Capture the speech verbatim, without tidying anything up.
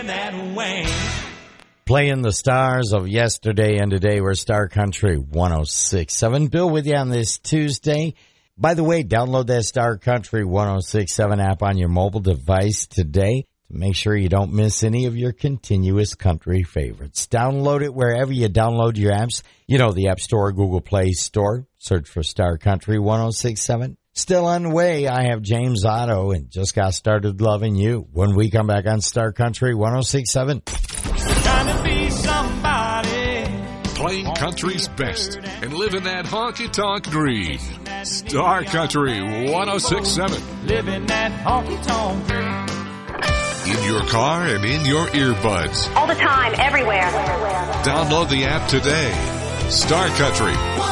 wear that wing. Playing the stars of yesterday and today. We're Star Country one oh six point seven. Bill with you on this Tuesday. By the way, download that Star Country one oh six point seven app on your mobile device today to make sure you don't miss any of your continuous country favorites. Download it wherever you download your apps. You know, the App Store, Google Play Store. Search for Star Country one oh six point seven. Still on the way, I have James Otto and Just Got Started Loving You. When we come back on Star Country one oh six point seven. Trying to be somebody. Playing country's best and living that honky-tonk dream. Star Country one oh six point seven. Living that honky-tonk dream. In your car and in your earbuds. All the time, everywhere. Download the app today. Star Country